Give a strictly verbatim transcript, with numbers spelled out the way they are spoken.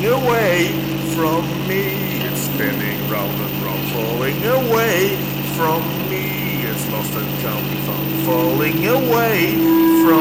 falling away from me. It's spinning round and round, falling away from me. It's lost and can't be found, falling away from